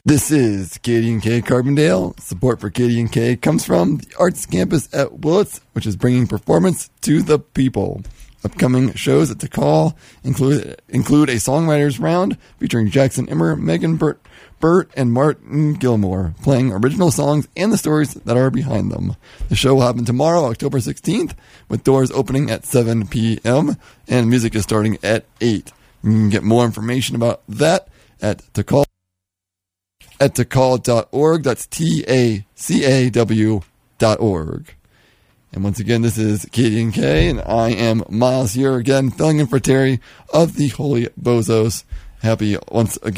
This is KDNK Carbondale. Support for KDNK comes from the Arts Campus at Willits, which is bringing performance to the people. Upcoming shows at Tikal include a songwriters round featuring Jackson Immer, Megan Burt, and Martin Gilmore, playing original songs and the stories that are behind them. The show will happen tomorrow, October 16th, with doors opening at 7 p.m. and music is starting at 8. You can get more information about that at Tikal. At Tikal.org. That's TACAW.org. And once again, this is KDNK, and I am Miles here again, filling in for Terry of the Holy Bozos. Happy once again.